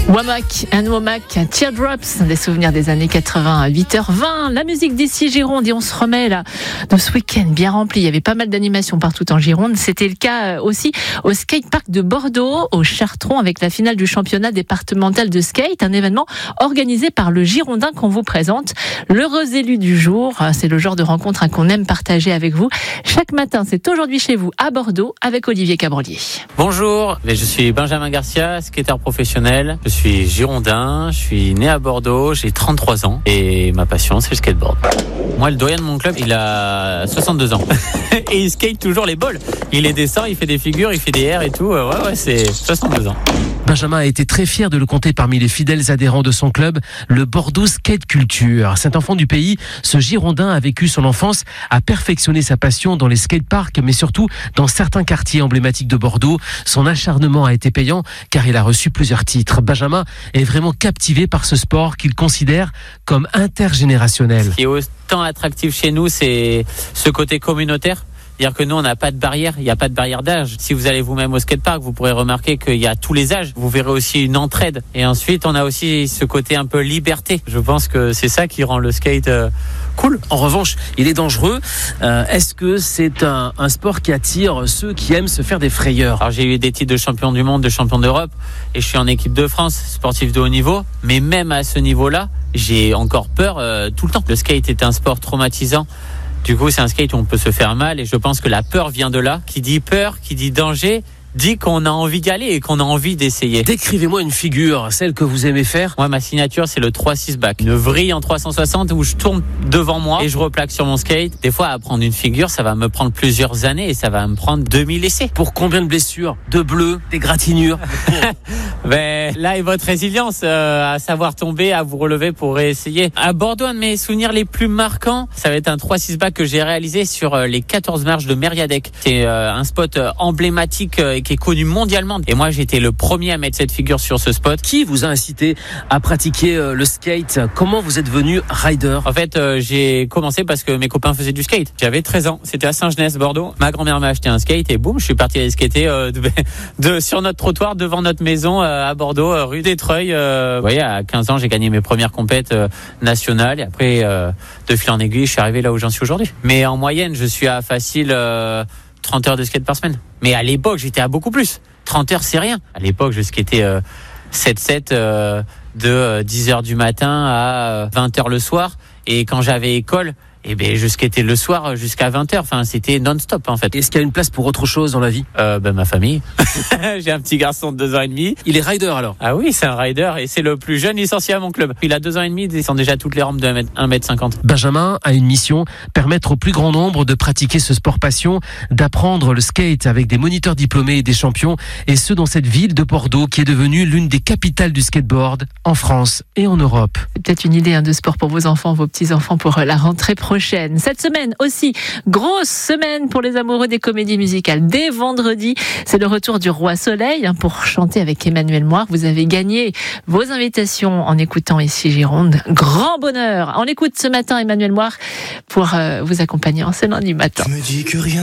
Womack and Womack, Teardrops, des souvenirs des années 80 à 8h20. La musique d'ici Gironde, et on se remet là de ce week-end bien rempli. Il y avait pas mal d'animations partout en Gironde. C'était le cas aussi au skatepark de Bordeaux, au Chartron, avec la finale du championnat départemental de skate, un événement organisé par le Girondin qu'on vous présente. L'heureux élu du jour, c'est le genre de rencontre qu'on aime partager avec vous. Chaque matin, c'est aujourd'hui chez vous à Bordeaux avec Olivier Cabrolier. Bonjour, je suis Benjamin Garcia, skateur professionnel. Je suis girondin, je suis né à Bordeaux, j'ai 33 ans et ma passion c'est le skateboard. Moi, le doyen de mon club, il a 62 ans et il skate toujours les balls. Il les descend, il fait des figures, il fait des airs et tout. Ouais, c'est 62 ans. Benjamin a été très fier de le compter parmi les fidèles adhérents de son club, le Bordeaux Skate Culture. Cet enfant du pays, ce Girondin a vécu son enfance, a perfectionné sa passion dans les skateparks, mais surtout dans certains quartiers emblématiques de Bordeaux. Son acharnement a été payant car il a reçu plusieurs titres. Benjamin est vraiment captivé par ce sport qu'il considère comme intergénérationnel. Ce qui est autant attractif chez nous, c'est ce côté communautaire. C'est-à-dire que nous, on n'a pas de barrière, il n'y a pas de barrière d'âge. Si vous allez vous-même au skatepark, vous pourrez remarquer qu'il y a tous les âges. Vous verrez aussi une entraide. Et ensuite, on a aussi ce côté un peu liberté. Je pense que c'est ça qui rend le skate cool. En revanche, il est dangereux. Est-ce que c'est un sport qui attire ceux qui aiment se faire des frayeurs ? Alors, j'ai eu des titres de champion du monde, de champion d'Europe, et je suis en équipe de France, sportif de haut niveau. Mais même à ce niveau-là, j'ai encore peur tout le temps. Le skate est un sport traumatisant. Du coup, c'est un skate où on peut se faire mal et je pense que la peur vient de là. Qui dit peur, qui dit danger, dit qu'on a envie d'y aller et qu'on a envie d'essayer. Décrivez-moi une figure, celle que vous aimez faire. Moi, ma signature, c'est le 3-6 back. Une vrille en 360 où je tourne devant moi et je replaque sur mon skate. Des fois, apprendre une figure, ça va me prendre plusieurs années et ça va me prendre 2000 essais. Pour combien de blessures ? De bleus, des gratinures ? Là est votre résilience, à savoir tomber, à vous relever pour réessayer. À Bordeaux, un de mes souvenirs les plus marquants, ça va être un 3-6 back que j'ai réalisé sur les 14 marches de Mériadec. C'est un spot emblématique qui est connu mondialement. Et moi, j'étais le premier à mettre cette figure sur ce spot. Qui vous a incité à pratiquer le skate ? Comment vous êtes devenu rider ? En fait, j'ai commencé parce que mes copains faisaient du skate. J'avais 13 ans. C'était à Saint-Genès, Bordeaux. Ma grand-mère m'a acheté un skate et boum, je suis parti aller skater sur notre trottoir devant notre maison à Bordeaux, rue des Treuils. Vous voyez, à 15 ans, j'ai gagné mes premières compètes nationales. Et après, de fil en aiguille, je suis arrivé là où j'en suis aujourd'hui. Mais en moyenne, je suis à facile 30 heures de skate par semaine. Mais à l'époque, j'étais à beaucoup plus. 30 heures, c'est rien. À l'époque, je skatais 7-7 de 10h du matin à 20h le soir. Et quand j'avais école, je skatais le soir jusqu'à 20h. Enfin, c'était non-stop, en fait. Est-ce qu'il y a une place pour autre chose dans la vie ? Ma famille. J'ai un petit garçon de 2 ans et demi. Il est rider, alors ? Ah oui, c'est un rider et c'est le plus jeune licencié à mon club. Il a 2 ans et demi, il descend déjà toutes les rampes de 1m50. Benjamin a une mission, permettre au plus grand nombre de pratiquer ce sport passion, d'apprendre le skate avec des moniteurs diplômés et des champions, et ce dans cette ville de Bordeaux qui est devenue l'une des capitales du skateboard en France et en Europe. C'est peut-être une idée de sport pour vos enfants, vos petits-enfants pour la rentrée prochaine. Cette semaine aussi, grosse semaine pour les amoureux des comédies musicales. Dès vendredi, c'est le retour du Roi Soleil pour chanter avec Emmanuel Moir. Vous avez gagné vos invitations en écoutant ici Gironde. Grand bonheur. On écoute ce matin Emmanuel Moir pour vous accompagner en ce lundi matin. Tu me dis que rien